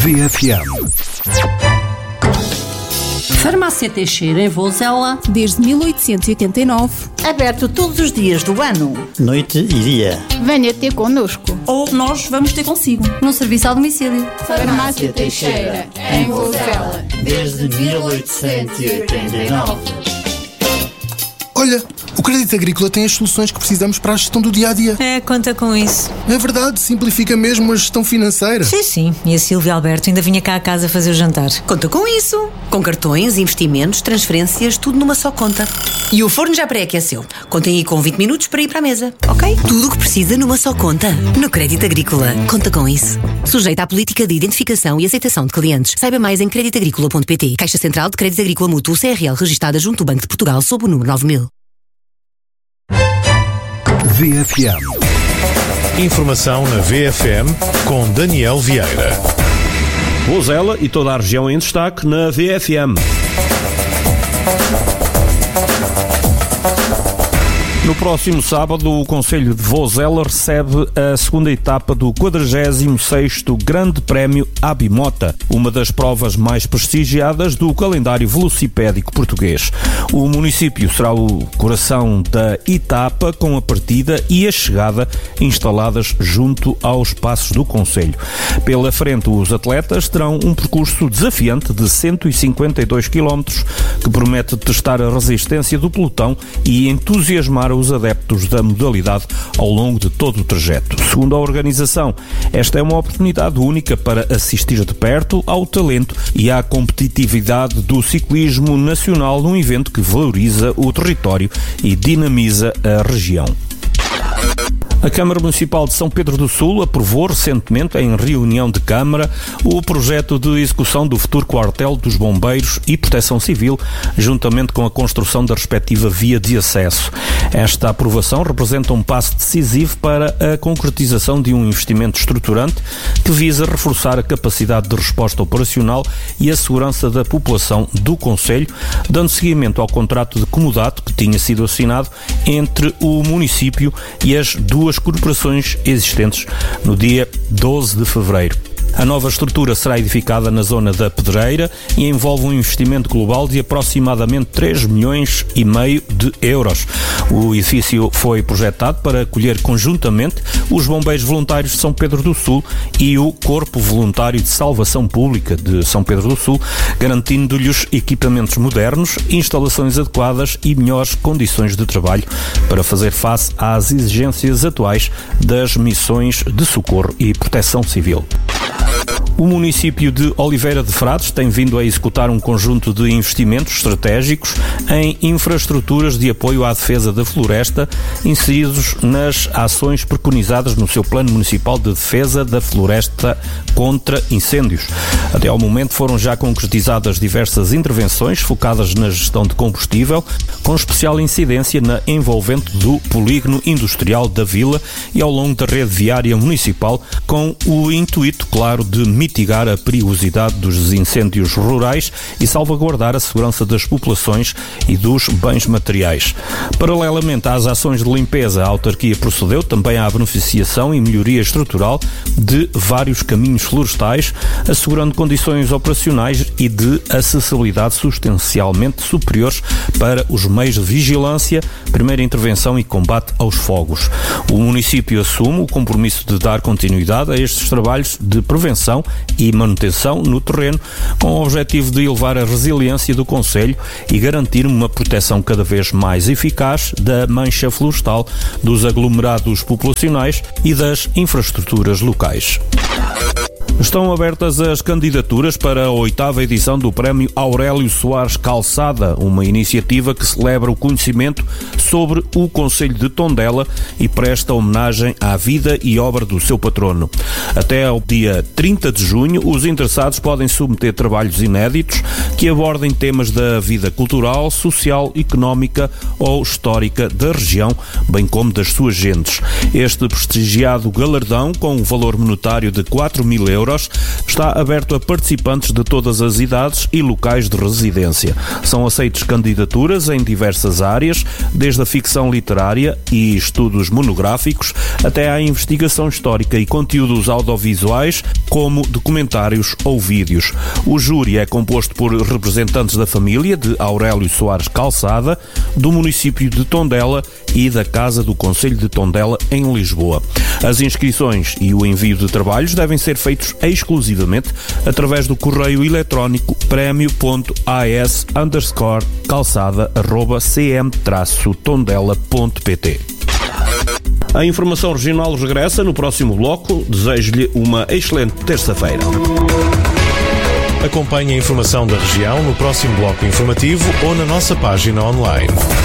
VFM. Farmácia Teixeira, em Vozela, desde 1889. Aberto todos os dias do ano. Noite e dia. Venha ter connosco. ou nós vamos ter consigo, no serviço ao domicílio. Farmácia Teixeira, em Vozela, Desde 1889. Olha, o Crédito Agrícola tem as soluções que precisamos para a gestão do dia-a-dia. Conta com isso. É verdade, simplifica mesmo a gestão financeira. Sim. E a Silvia Alberto ainda vinha cá a casa fazer o jantar. Conta com isso. Com cartões, investimentos, transferências, tudo numa só conta. E o forno já pré-aqueceu. Contem aí com 20 minutos para ir para a mesa, ok? Tudo o que precisa numa só conta. No Crédito Agrícola. Conta com isso. Sujeita à política de identificação e aceitação de clientes. Saiba mais em creditagricola.pt. Caixa Central de Crédito Agrícola Mútuo CRL, registada junto ao Banco de Portugal sob o número 9000. VFM. Informação na VFM com Daniel Vieira. Vozela e toda a região em destaque na VFM. No próximo sábado, o Concelho de Vozela recebe a segunda etapa do 46º Grande Prémio Abimota, uma das provas mais prestigiadas do calendário velocipédico português. O município será o coração da etapa, com a partida e a chegada instaladas junto aos passos do Concelho. Pela frente, os atletas terão um percurso desafiante de 152 km, que promete testar a resistência do pelotão e entusiasmar os adeptos da modalidade ao longo de todo o trajeto. Segundo a organização, esta é uma oportunidade única para assistir de perto ao talento e à competitividade do ciclismo nacional num evento que valoriza o território e dinamiza a região. A Câmara Municipal de São Pedro do Sul aprovou recentemente, em reunião de Câmara, o projeto de execução do futuro quartel dos Bombeiros e Proteção Civil, juntamente com a construção da respectiva via de acesso. Esta aprovação representa um passo decisivo para a concretização de um investimento estruturante que visa reforçar a capacidade de resposta operacional e a segurança da população do concelho, dando seguimento ao contrato de comodato que tinha sido assinado entre o município e as duas corporações existentes no dia 12 de fevereiro. A nova estrutura será edificada na zona da Pedreira e envolve um investimento global de aproximadamente 3,5 milhões de euros. O edifício foi projetado para acolher conjuntamente os Bombeiros Voluntários de São Pedro do Sul e o Corpo Voluntário de Salvação Pública de São Pedro do Sul, garantindo-lhes equipamentos modernos, instalações adequadas e melhores condições de trabalho para fazer face às exigências atuais das missões de socorro e proteção civil. O município de Oliveira de Frades tem vindo a executar um conjunto de investimentos estratégicos em infraestruturas de apoio à defesa da floresta, inseridos nas ações preconizadas no seu Plano Municipal de Defesa da Floresta contra Incêndios. Até ao momento foram já concretizadas diversas intervenções focadas na gestão de combustível, com especial incidência na envolvente do polígono industrial da Vila e ao longo da rede viária municipal, com o intuito, claro, de mitigar a perigosidade dos incêndios rurais e salvaguardar a segurança das populações e dos bens materiais. Paralelamente às ações de limpeza, a autarquia procedeu também à beneficiação e melhoria estrutural de vários caminhos florestais, assegurando condições operacionais e de acessibilidade substancialmente superiores para os meios de vigilância, primeira intervenção e combate aos fogos. O município assume o compromisso de dar continuidade a estes trabalhos de prevenção e manutenção no terreno, com o objetivo de elevar a resiliência do concelho e garantir uma proteção cada vez mais eficaz da mancha florestal, dos aglomerados populacionais e das infraestruturas locais. Estão abertas as candidaturas para a 8ª edição do Prémio Aurélio Soares Calçada, uma iniciativa que celebra o conhecimento sobre o concelho de Tondela e presta homenagem à vida e obra do seu patrono. Até ao dia 30 de junho, os interessados podem submeter trabalhos inéditos que abordem temas da vida cultural, social, económica ou histórica da região, bem como das suas gentes. Este prestigiado galardão, com um valor monetário de 4.000 euros, euros, está aberto a participantes de todas as idades e locais de residência. São aceites candidaturas em diversas áreas, desde a ficção literária e estudos monográficos até à investigação histórica e conteúdos audiovisuais, como documentários ou vídeos. O júri é composto por representantes da família de Aurélio Soares Calçada, do município de Tondela e da Casa do Concelho de Tondela, em Lisboa. As inscrições e o envio de trabalhos devem ser feitos exclusivamente através do correio eletrónico prémio.as_calçada@cm-tondela.pt. A informação regional regressa no próximo bloco. Desejo-lhe uma excelente terça-feira. Acompanhe a informação da região no próximo bloco informativo ou na nossa página online.